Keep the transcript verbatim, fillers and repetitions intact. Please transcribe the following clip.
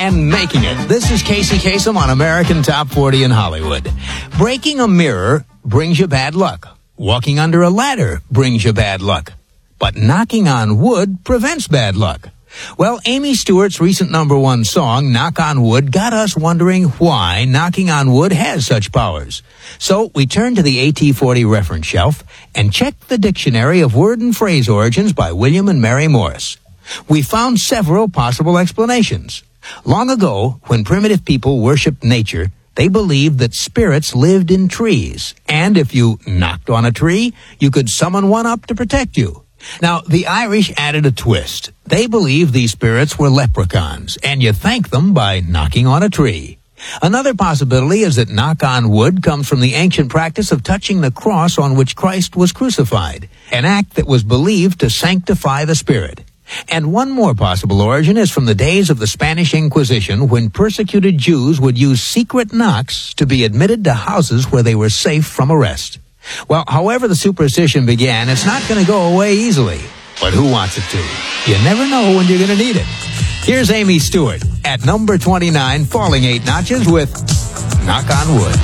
and making it. This is Casey Kasem on American Top forty in Hollywood. Breaking a mirror brings you bad luck. Walking under a ladder brings you bad luck. But knocking on wood prevents bad luck. Well, Amy Stewart's recent number one song, Knock on Wood, got us wondering why knocking on wood has such powers. So we turned to the A T forty reference shelf and checked the dictionary of word and phrase origins by William and Mary Morris. We found several possible explanations. Long ago, when primitive people worshipped nature, they believed that spirits lived in trees, and if you knocked on a tree, you could summon one up to protect you. Now, the Irish added a twist. They believed these spirits were leprechauns, and you thank them by knocking on a tree. Another possibility is that knock on wood comes from the ancient practice of touching the cross on which Christ was crucified, an act that was believed to sanctify the spirit. And one more possible origin is from the days of the Spanish Inquisition, when persecuted Jews would use secret knocks to be admitted to houses where they were safe from arrest. Well, however the superstition began, it's not going to go away easily. But who wants it to? You never know when you're going to need it. Here's Amy Stewart at number twenty-nine, falling eight notches with Knock on Wood.